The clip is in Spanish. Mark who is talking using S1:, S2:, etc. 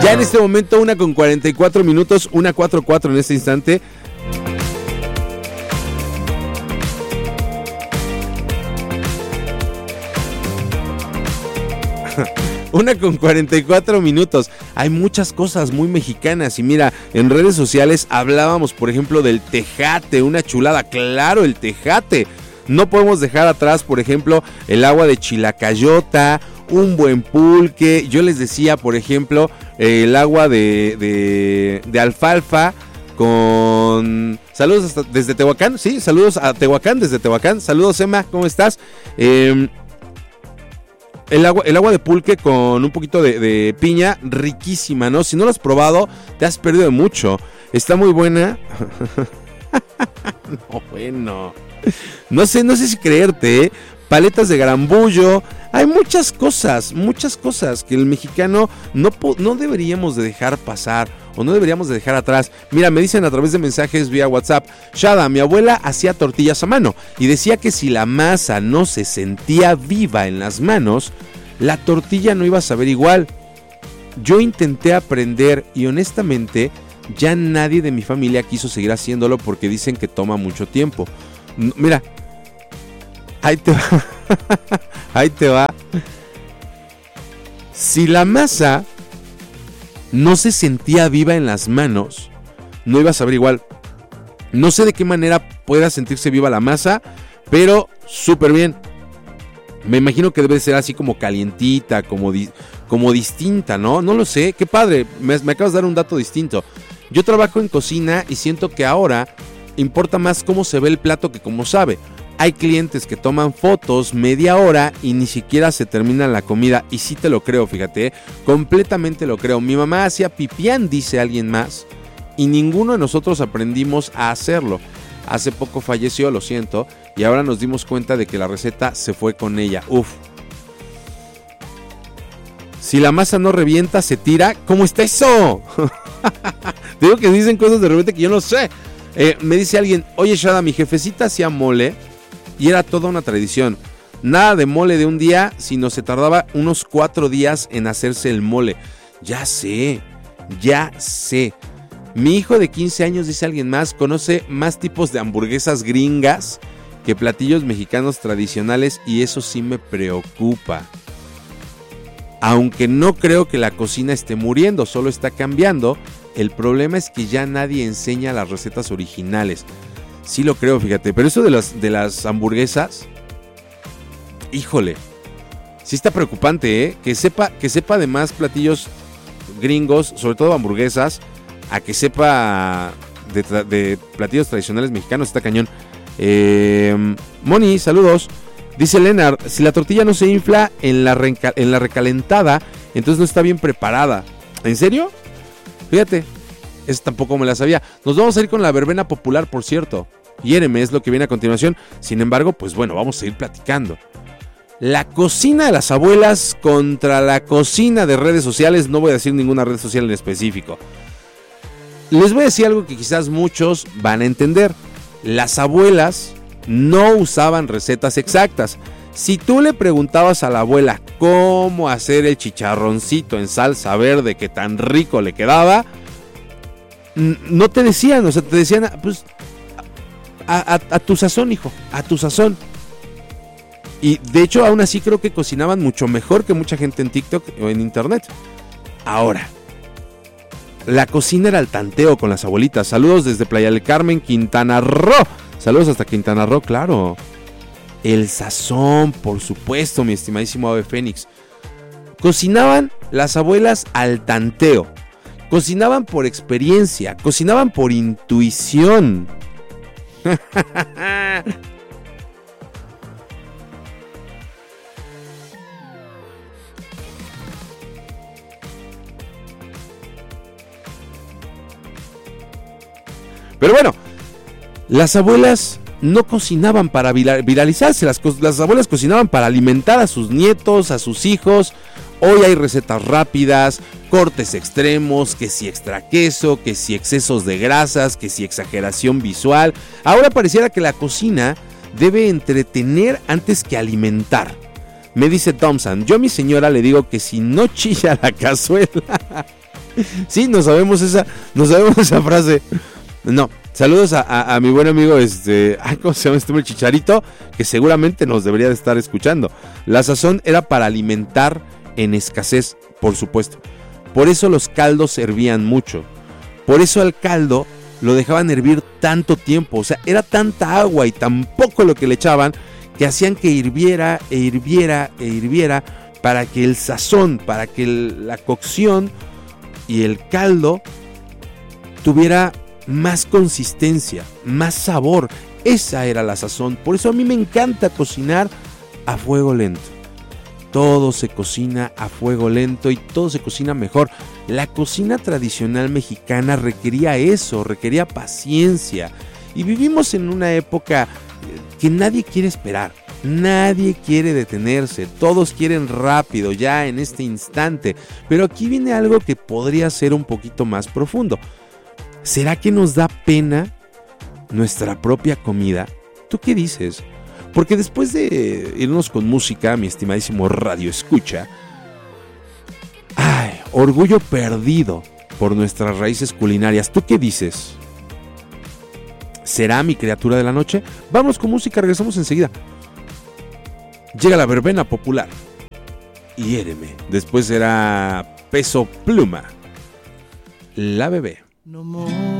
S1: Ya en este momento 1:44, 1:44 en este instante. Una con 44 minutos. Hay muchas cosas muy mexicanas. Y mira, en redes sociales hablábamos, por ejemplo, del tejate. Una chulada, claro, el tejate. No podemos dejar atrás, por ejemplo, el agua de Chilacayota, un buen pulque. Yo les decía, por ejemplo, el agua de alfalfa con... Saludos desde Tehuacán, sí, saludos a Tehuacán, desde Tehuacán. Saludos, Emma, ¿cómo estás? El agua de pulque con un poquito de piña, riquísima, ¿no? Si no lo has probado, te has perdido de mucho. Está muy buena. No, bueno. No sé si creerte, ¿eh? Paletas de garambullo. Hay muchas cosas que el mexicano no deberíamos de dejar pasar o no deberíamos de dejar atrás. Mira, me dicen a través de mensajes vía WhatsApp: Shada, mi abuela hacía tortillas a mano y decía que si la masa no se sentía viva en las manos, la tortilla no iba a saber igual. Yo intenté aprender y honestamente ya nadie de mi familia quiso seguir haciéndolo porque dicen que toma mucho tiempo. Mira, ahí te va. Ahí te va. Si la masa no se sentía viva en las manos, no iba a saber igual. No sé de qué manera pueda sentirse viva la masa, pero súper bien. Me imagino que debe ser así como calientita, como distinta, ¿no? No lo sé, qué padre, me acabas de dar un dato distinto. Yo trabajo en cocina y siento que ahora importa más cómo se ve el plato que cómo sabe. Hay clientes que toman fotos media hora y ni siquiera se termina la comida. Y sí te lo creo, fíjate, completamente lo creo. Mi mamá hacía pipián, dice alguien más, y ninguno de nosotros aprendimos a hacerlo. Hace poco falleció, lo siento, y ahora nos dimos cuenta de que la receta se fue con ella. Uf. Si la masa no revienta, se tira. ¿Cómo está eso? Digo que dicen cosas de repente que yo no sé. Me dice alguien: oye, Shada, mi jefecita hacía mole y era toda una tradición. Nada de mole de un día, sino se tardaba unos 4 días en hacerse el mole. Ya sé. Mi hijo de 15 años, dice alguien más, conoce más tipos de hamburguesas gringas que platillos mexicanos tradicionales y eso sí me preocupa. Aunque no creo que la cocina esté muriendo, solo está cambiando. El problema es que ya nadie enseña las recetas originales. Sí lo creo, fíjate. Pero eso de las hamburguesas, híjole, sí está preocupante, ¿eh? Que sepa de más platillos gringos, sobre todo hamburguesas, a que sepa de platillos tradicionales mexicanos, está cañón. Moni, saludos. Dice Leonard: si la tortilla no se infla en la recalentada, entonces no está bien preparada. ¿En serio? Fíjate, eso tampoco me la sabía. Nos vamos a ir con la verbena popular, por cierto. Hiéreme es lo que viene a continuación. Sin embargo, pues bueno, vamos a seguir platicando. La cocina de las abuelas contra la cocina de redes sociales. No voy a decir ninguna red social en específico. Les voy a decir algo que quizás muchos van a entender. Las abuelas no usaban recetas exactas. Si tú le preguntabas a la abuela cómo hacer el chicharroncito en salsa verde que tan rico le quedaba, no te decían, o sea, te decían, pues, a tu sazón, hijo, a tu sazón. Y de hecho, aún así creo que cocinaban mucho mejor que mucha gente en TikTok o en internet. Ahora, la cocina era al tanteo con las abuelitas. Saludos desde Playa del Carmen, Quintana Roo. Saludos hasta Quintana Roo, claro. El sazón, por supuesto, mi estimadísimo Ave Fénix. Cocinaban las abuelas al tanteo. Cocinaban por experiencia. Cocinaban por intuición. Pero bueno, las abuelas no cocinaban para viralizarse, las abuelas cocinaban para alimentar a sus nietos, a sus hijos. Hoy hay recetas rápidas, cortes extremos, que si extra queso, que si excesos de grasas, que si exageración visual. Ahora pareciera que la cocina debe entretener antes que alimentar. Me dice Thompson: yo a mi señora le digo que si no chilla la cazuela, Sí, no sabemos esa frase. No, saludos a mi buen amigo, ¿cómo se llama este hombre? Chicharito, que seguramente nos debería de estar escuchando. La sazón era para alimentar en escasez, por supuesto. Por eso los caldos hervían mucho. Por eso al caldo lo dejaban hervir tanto tiempo. O sea, era tanta agua y tan poco lo que le echaban que hacían que hirviera e hirviera e hirviera para que el sazón, para que la cocción y el caldo tuviera más consistencia, más sabor. Esa era la sazón. Por eso a mí me encanta cocinar a fuego lento. Todo se cocina a fuego lento y todo se cocina mejor. La cocina tradicional mexicana requería eso, requería paciencia. Y vivimos en una época que nadie quiere esperar, nadie quiere detenerse, todos quieren rápido, ya en este instante. Pero aquí viene algo que podría ser un poquito más profundo. ¿Será que nos da pena nuestra propia comida? ¿Tú qué dices? Porque después de irnos con música, mi estimadísimo Radio Escucha, orgullo perdido por nuestras raíces culinarias. ¿Tú qué dices? ¿Será mi criatura de la noche? Vamos con música, regresamos enseguida. Llega la verbena popular. Hiéreme. Después será Peso Pluma. La Bebé.